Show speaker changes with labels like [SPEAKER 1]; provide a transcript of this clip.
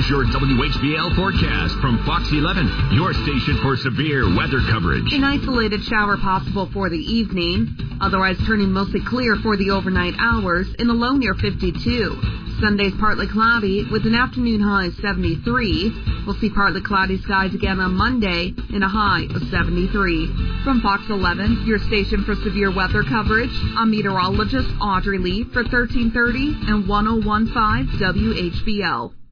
[SPEAKER 1] Here's your WHBL forecast from Fox 11, your station for severe weather coverage.
[SPEAKER 2] An isolated shower possible for the evening, otherwise turning mostly clear for the overnight hours in a low near 52. Sunday's partly cloudy with an afternoon high of 73. We'll see partly cloudy skies again on Monday in a high of 73. From Fox 11, your station for severe weather coverage, I'm meteorologist Audrey Lee for 1330 and 1015 WHBL.